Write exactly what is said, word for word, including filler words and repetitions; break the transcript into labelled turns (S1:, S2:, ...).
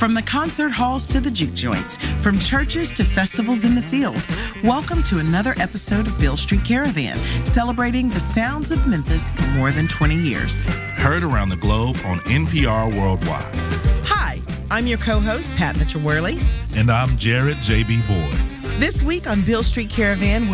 S1: From the concert halls to the juke joints, from churches to festivals in the fields, welcome to another episode of Beale Street Caravan, celebrating the sounds of Memphis for more than twenty years.
S2: Heard around the globe on N P R Worldwide.
S1: Hi, I'm your co-host, Pat Mitchell-Worley.
S2: And I'm Jared J B. Boyd.
S1: This week on Beale Street Caravan,